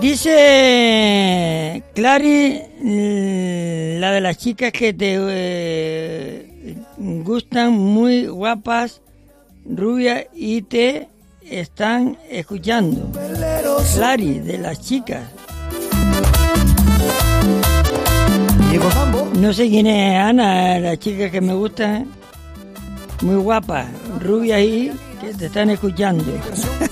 Dice Clary, la de las chicas que te gustan, muy guapas, rubias y te están escuchando. Clary, de las chicas. No sé quién es Ana, la chica que me gusta, muy guapa, rubia y que te están escuchando.